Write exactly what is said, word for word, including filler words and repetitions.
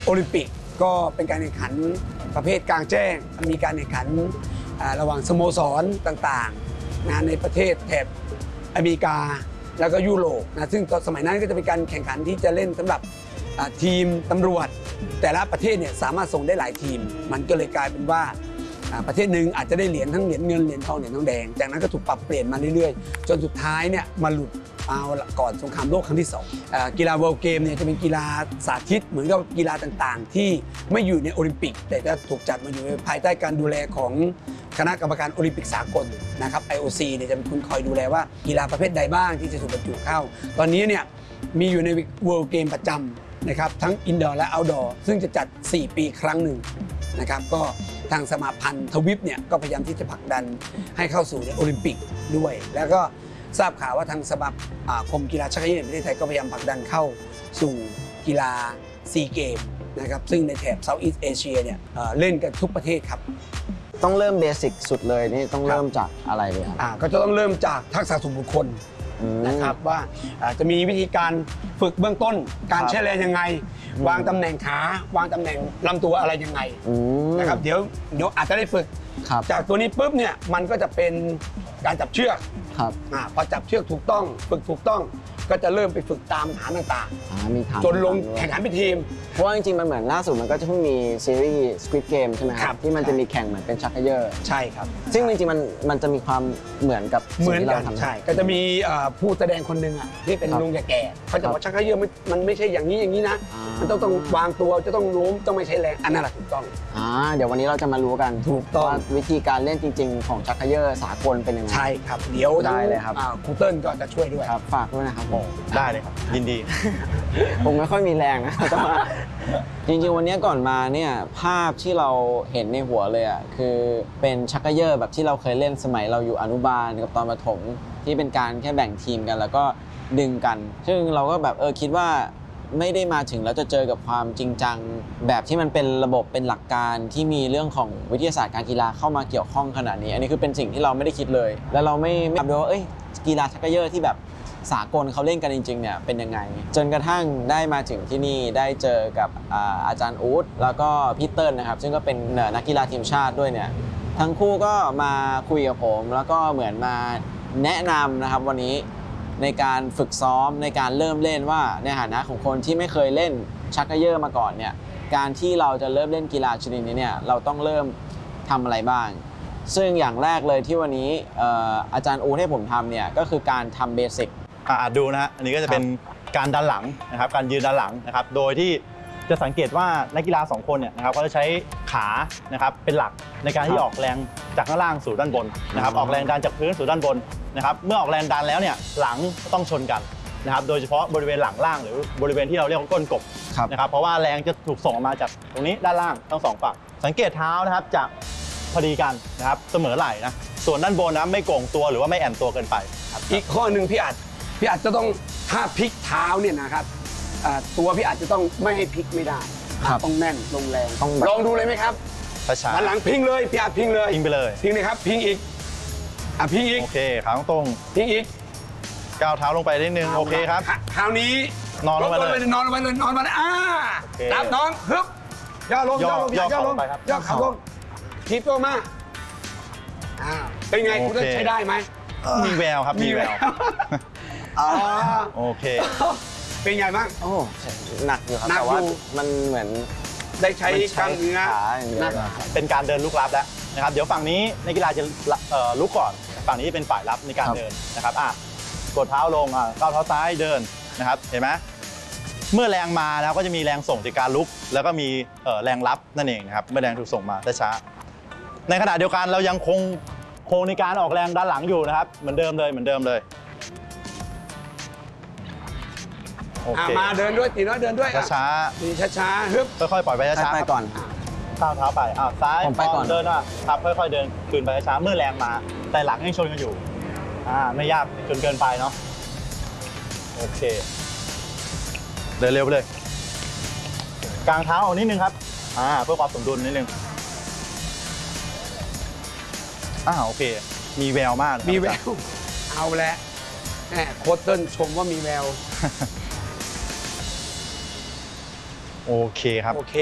โอลิมปิกก็เป็นการแข่งขันประเภทกลางแจ้งมีการแข่งขันระหว่างสโมสรต่างๆนะในประเทศแถบอเมริกาแล้วก็ยุโรปนะซึ่งสมัยนั้นก็จะเป็นการแข่งขันที่จะเล่นสำหรับทีมตำรวจแต่ละประเทศเนี่ยสามารถส่งได้หลายทีมมันก็เลยกลายเป็นว่าประเทศหนึ่งอาจจะได้เหรียญทั้งเหรียญเงินเหรียญทองเหรียญทองแดงจากนั้นก็ถูกปรับเปลี่ยนมาเรื่อยๆจนสุดท้ายเนี่ยมาหลุดเอาก่อนสงครามโลกครั้งที่สองกีฬาเวิลด์เกมเนี่ยจะเป็นกีฬาสาธิตเหมือนกับกีฬาต่างๆที่ไม่อยู่ในโอลิมปิกแต่จะถูกจัดมาอยู่ภายใต้การดูแลของคณะกรรมการโอลิมปิกสากลนะครับ ไอ โอ ซี เนี่ยจะเป็นคนคอยดูแลว่ากีฬาประเภทใดบ้างที่จะถูกบรรจุเข้าตอนนี้เนี่ยมีอยู่ในเวิลด์เกมประจำนะครับทั้งอินดอร์และเอาท์ดอร์ซึ่งจะจัดสี่ปีครั้งหนึ่งนะครับก็ทางสมาพันธ์ทวิปเนี่ยก็พยายามที่จะผลักดันให้เข้าสู่ในโอลิมปิกด้วยแล้วก็ทราบข่าวว่าทางสมาคมกีฬาชักเขย่อในประเทศไทยก็พยายามผลักดันเข้าสู่กีฬาซีเกมนะครับซึ่งในแถบเซาท์อีสต์เอเชียเนี่ยเล่นกันทุกประเทศครับต้องเริ่มเบสิกสุดเลยนี่ต้องเริ่มจากอะไรเลยครับก็จะต้องเริ่มจากทักษะส่วนบุคคลนะครับว่าจะมีวิธีการฝึกเบื้องต้นการใช้แรงยังไงวางตำแหน่งขาวางตำแหน่งลำตัวอะไรยังไงนะครับเดี๋ยวเดี๋ยวอาจจะได้ฝึกจากตัวนี้ปุ๊บเนี่ยมันก็จะเป็นการจับเชือกพอจับเชือกถูกต้องฝึกถูกต้องก็จะเริ่มไปฝึกตามฐานต่างๆจนลงแข่งขันเป็นทีมเพราะว่าจริงๆมันเหมือนล่าสุดมันก็จะเพิ่งมีซีรีส์ Squid Game ใช่ไหมครับที่มันจะมีแข่งเหมือนเป็นชักเขย่อใช่ครับซึ่งจริงๆมันมันจะมีความเหมือนกับเหมือนกันใช่ก็จะมีผู้แสดงคนหนึ่งอ่ะที่เป็นลุงแก่ๆเขาจะบอกชักเขย่อมันไม่ใช่อย่างนี้อย่างนี้นะมันต้องต้องวางตัวจะต้องล้มต้องไม่ใช้แรงอันนั้นแหละถูกต้องอ่าเดี๋ยววันนี้เราจะมารู้กันถูกต้องว่าวิธีการเล่นจริงๆของชักเขย่อสากลเป็นยังไงใช่ครับเดี๋ยวได้เลยครับครูเติ้ลก็จะช่วยด้วยครับฝากด้วยนะครับผมได้เลยครับยินดีผมไม่ค่อยมีแรงนะแต่ว่าจริงๆวันนี้ก่อนมาเนี่ยภาพที่เราเห็นในหัวเลยอ่ะคือเป็นชักเขย่อแบบที่เราเคยเล่นสมัยเราอยู่อนุบาลกับตอนประถมที่เป็นการแค่แบ่งทีมกันแล้วก็ดึงกันซึ่งเราก็แบบเออคิดว่าไม่ได้มาถึงแล้วจะเจอกับความจริงจังแบบที่มันเป็นระบบเป็นหลักการที่มีเรื่องของวิทยาศาสตร์การกีฬาเข้ามาเกี่ยวข้องขนาดนี้อันนี้คือเป็นสิ่งที่เราไม่ได้คิดเลยแล้วเราไม่ไม่รู้ว่าเอ้ยกีฬาชักเขย่อที่แบบสากลเขาเล่นกันจริงๆเนี่ยเป็นยังไงจนกระทั่งได้มาถึงที่นี่ได้เจอกับอาจารย์อู๊ดแล้วก็พี่เติ้ลนะครับซึ่งก็เป็นนักกีฬาทีมชาติด้วยเนี่ยทั้งคู่ก็มาคุยกับผมแล้วก็เหมือนมาแนะนำนะครับวันนี้ในการฝึกซ้อมในการเริ่มเล่นว่าในฐานะของคนที่ไม่เคยเล่นชักเขย่อมาก่อนเนี่ยการที่เราจะเริ่มเล่นกีฬาชนิดนี้เนี่ยเราต้องเริ่มทำอะไรบ้างซึ่งอย่างแรกเลยที่วันนี้อาจารย์อู๊ดให้ผมทำเนี่ยก็คือการทำเบสิกอ่าดูนะฮะอันนี้ก็จะเป็นการดันหลังนะครับการยืนดันหลังนะครับโดยที่จะสังเกตว่านักกีฬาสองคนเนี่ยนะครับเขาจะใช้ขานะครับเป็นหลักในการที่ออกแรงจากข้างล่างสู่ด้านบนนะครับออกแรงดันจากพื้นสู่ด้านบนนะครับเมื่อออกแรงดันแล้วเนี่ยหลังต้องชนกันนะครับโดยเฉพาะบริเวณหลังล่างหรือบริเวณที่เราเรียกว่าก้นกบนะครับเพราะว่าแรงจะถูกส่งออกมาจากตรงนี้ด้านล่างทั้งสองฝั่งสังเกตเท้านะครับจะพอดีกันนะครับเสมอไหล่นะส่วนด้านบนนะไม่โก่งตัวหรือว่าไม่แอนตัวเกินไปอีกข้อหนึ่งพี่อัดพี่อาจจะต้องถ้าพลิกเท้าเนี่ยนะครับตัวพี่อาจจะต้องไม่ให้พลิกไม่ได้ต้องแน่นลงแรงลองดูเลยไหมครับช้าๆหลังพิงเลยพี่อาจพิงเลยพิงไปเลยพิงเลยครับพิงอีกอ่ะพิงอีกโอเคขาตรงพิงอีกก้าวเท้าลงไปนิดนึงโอเคครับคราวนี้นอนลงไปเลยนอนลงไปเลยนอนมาเลยอ่าจับน้องฮึบย่อลงย่อลงย่อลงย่อขาลงทีบตัวมาอ่าเป็นไงคุณใช้ได้ไหมมีแววครับมีแววโอเคเป็นไงบ้างโอ้หนักอยู่ครับแต่ว่ามันเหมือนได้ใช้กล้ามเนื้อเป็นการเดินลุกลับแล้วนะครับเดี๋ยวฝั่งนี้นักกีฬาจะลุกก่อนฝั่งนี้เป็นฝ่ายรับในการเดินนะครับอ่ะกดเท้าลงอ่ะก้าวเท้าซ้ายเดินนะครับเห็นไหมเมื่อแรงมาแล้วก็จะมีแรงส่งจากการลุกแล้วก็มีแรงรับนั่นเองนะครับเมื่อแรงถูกส่งมาช้าในขณะเดียวกันเรายังคงคงในการออกแรงด้านหลังอยู่นะครับเหมือนเดิมเลยเหมือนเดิมเลยมาเดินด้วยตีน้อยเดินด้วยช้าตีช้าๆฮึบค่อยๆปล่อยไปช้าๆไปก่อนก้าวเท้าไปอ้าวซ้ายไปก่อนเดินอ่ะครับค่อยๆเดินคืนไปช้าเมื่อแรงมาแต่หลังยังชนกันอยู่อ่าไม่ยากจนเกินไปเนาะโอเคเดินเร็วไปเลยกางเท้าเอานิดนึงครับอ่าเพื่อความสมดุลนิดนึงอ่าโอเคมีแววมากมีแววเอาแล้วโค้ชเติ้ลชมว่ามีแววโอเคครับโอเค